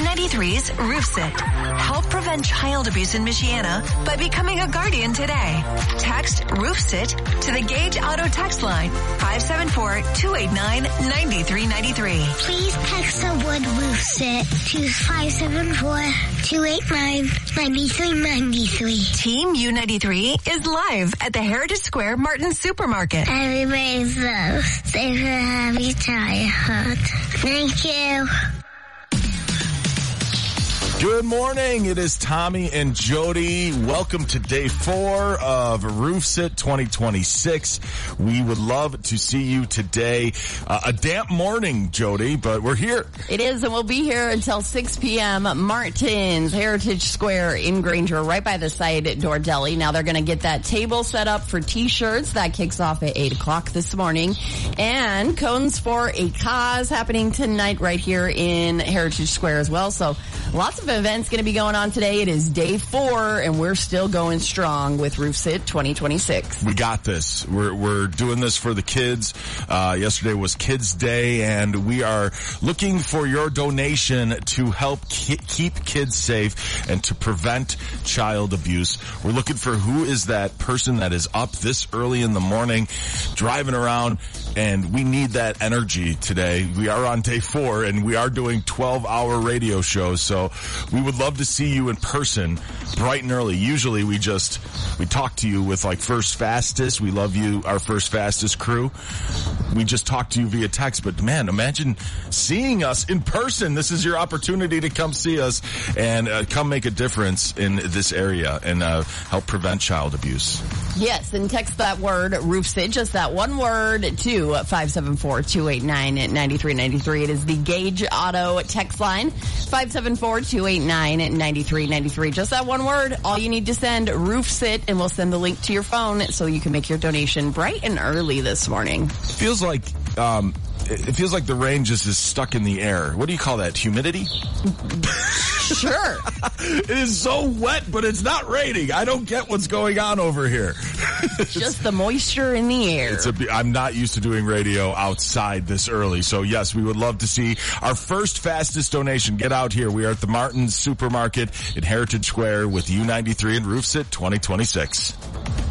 U93's RoofSit. Help prevent child abuse in Michiana by becoming a guardian today. Text RoofSit to the Gage Auto text line 574-289-9393. Please text the word RoofSit to 574-289-9393. Team U93 is live at the Heritage Square Martin Supermarket. Everybody's love. Safe and happy childhood. Thank you. Good morning. It is Tommy and Jody. Welcome to day 4 of RoofSit 2026. We would love to see you today. A damp morning, Jody, but we're here. It is, and we'll be here until 6 p.m. Martin's Heritage Square in Granger, right by the Side Door Deli. Now they're going to get that table set up for T-shirts. That kicks off at 8 o'clock this morning. And Cones for a Cause happening tonight right here in Heritage Square as well. So lots of events going to be going on today. It is day 4, and we're still going strong with RoofSit 2026. We got this. We're doing this for the kids. Yesterday was Kids Day, and we are looking for your donation to help keep kids safe and to prevent child abuse. We're looking for who is that person that is up this early in the morning, driving around, and we need that energy today. We are on day 4, and we are doing 12-hour radio shows, so we would love to see you in person bright and early. Usually we talk to you with like First Fastest. We love you, our First Fastest crew. We just talk to you via text, but man, imagine seeing us in person. This is your opportunity to come see us and come make a difference in this area and help prevent child abuse. Yes, and text that word RoofSit, just that one word, to 574-289-9393. It is the Gage Auto text line, 574-289-9393. Just that one word. All you need to send RoofSit, and we'll send the link to your phone so you can make your donation bright and early this morning. Feels like it feels like the rain just is stuck in the air. What do you call that? Humidity? Sure. It is so wet, but it's not raining. I don't get what's going on over here. Just the moisture in the air. I'm not used to doing radio outside this early. So yes, we would love to see our First Fastest donation. Get out here. We are at the Martin's Supermarket in Heritage Square with U93 and RoofSit 2026.